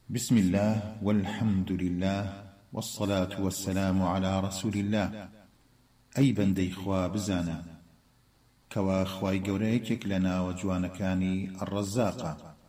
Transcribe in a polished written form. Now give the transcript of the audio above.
بسم الله والحمد لله والصلاة والسلام على رسول الله. أي بندي خوا بزانا كوا خواي گەورەیەکێک لە ناوە جوانەکانی الرزاقە